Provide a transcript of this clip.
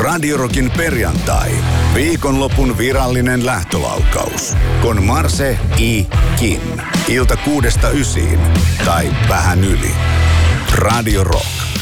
Radio Rockin perjantai. Viikonlopun virallinen lähtölaukaus. Con Marse I. Kin. Ilta 6–9. Tai vähän yli. Radio Rock.